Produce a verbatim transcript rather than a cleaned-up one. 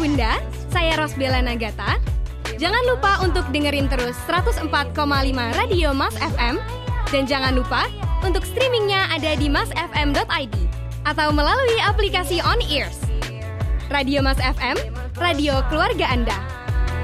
Bunda, saya Rosbella Nagata. Jangan lupa untuk dengerin terus seratus empat koma lima Radio Mas F M. Dan jangan lupa untuk streamingnya ada di mas f m dot i d atau melalui aplikasi On Ears. Radio Mas F M, radio keluarga Anda.